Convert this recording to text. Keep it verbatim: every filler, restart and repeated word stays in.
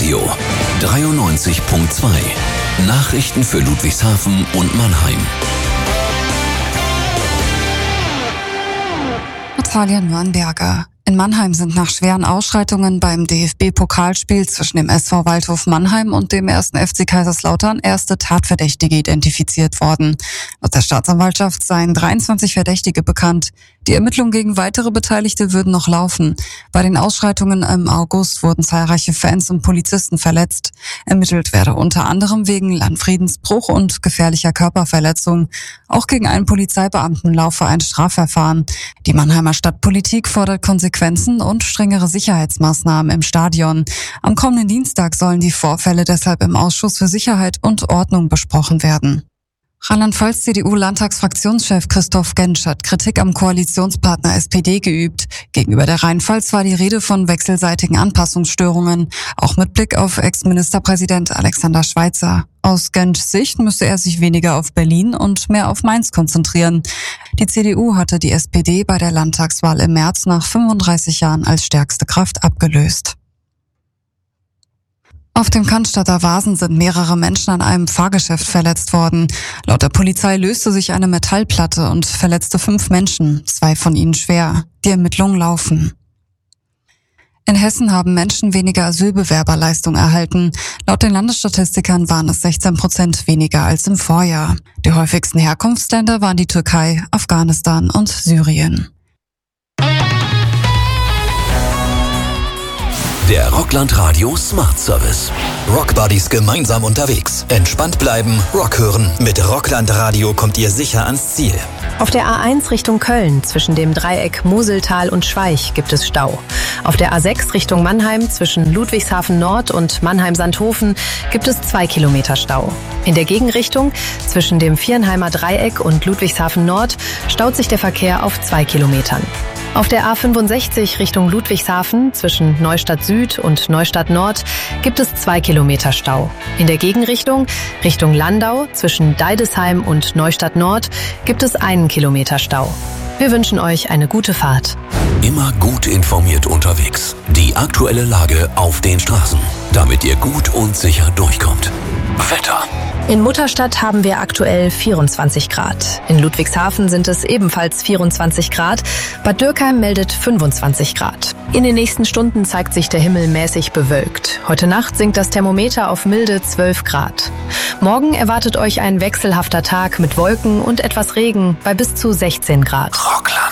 Radio dreiundneunzig Komma zwei. Nachrichten für Ludwigshafen und Mannheim. Natalia Nürnberger. In Mannheim sind nach schweren Ausschreitungen beim D F B-Pokalspiel zwischen dem S V Waldhof Mannheim und dem ersten F C Kaiserslautern erste Tatverdächtige identifiziert worden. Laut der Staatsanwaltschaft seien dreiundzwanzig Verdächtige bekannt. Die Ermittlungen gegen weitere Beteiligte würden noch laufen. Bei den Ausschreitungen im August wurden zahlreiche Fans und Polizisten verletzt. Ermittelt werde unter anderem wegen Landfriedensbruch und gefährlicher Körperverletzung. Auch gegen einen Polizeibeamten laufe ein Strafverfahren. Die Mannheimer Stadtpolitik fordert Konsequenzen und strengere Sicherheitsmaßnahmen im Stadion. Am kommenden Dienstag sollen die Vorfälle deshalb im Ausschuss für Sicherheit und Ordnung besprochen werden. Rheinland-Pfalz-C D U-Landtagsfraktionschef Christoph Gentsch hat Kritik am Koalitionspartner S P D geübt. Gegenüber der Rheinpfalz war die Rede von wechselseitigen Anpassungsstörungen, auch mit Blick auf Ex-Ministerpräsident Alexander Schweitzer. Aus Gentschs Sicht müsse er sich weniger auf Berlin und mehr auf Mainz konzentrieren. Die C D U hatte die S P D bei der Landtagswahl im März nach fünfunddreißig Jahren als stärkste Kraft abgelöst. Auf dem Cannstatter Wasen sind mehrere Menschen an einem Fahrgeschäft verletzt worden. Laut der Polizei löste sich eine Metallplatte und verletzte fünf Menschen, zwei von ihnen schwer. Die Ermittlungen laufen. In Hessen haben Menschen weniger Asylbewerberleistung erhalten. Laut den Landesstatistikern waren es sechzehn Prozent weniger als im Vorjahr. Die häufigsten Herkunftsländer waren die Türkei, Afghanistan und Syrien. Der Rockland Radio Smart Service. Rockbuddies gemeinsam unterwegs. Entspannt bleiben, Rock hören. Mit Rockland Radio kommt ihr sicher ans Ziel. Auf der A eins Richtung Köln zwischen dem Dreieck Moseltal und Schweich gibt es Stau. Auf der A sechs Richtung Mannheim zwischen Ludwigshafen Nord und Mannheim-Sandhofen gibt es zwei Kilometer Stau. In der Gegenrichtung zwischen dem Viernheimer Dreieck und Ludwigshafen Nord staut sich der Verkehr auf zwei Kilometern. Auf der A fünfundsechzig Richtung Ludwigshafen zwischen Neustadt Süd und Neustadt Nord gibt es zwei Kilometer Stau. In der Gegenrichtung Richtung Landau zwischen Deidesheim und Neustadt Nord gibt es einen Kilometer Stau. Wir wünschen euch eine gute Fahrt. Immer gut informiert unterwegs. Die aktuelle Lage auf den Straßen, damit ihr gut und sicher durchkommt. Wetter. In Mutterstadt haben wir aktuell vierundzwanzig Grad. In Ludwigshafen sind es ebenfalls vierundzwanzig Grad. Bad Dürkheim meldet fünfundzwanzig Grad. In den nächsten Stunden zeigt sich der Himmel mäßig bewölkt. Heute Nacht sinkt das Thermometer auf milde zwölf Grad. Morgen erwartet euch ein wechselhafter Tag mit Wolken und etwas Regen bei bis zu sechzehn Grad. Rockland.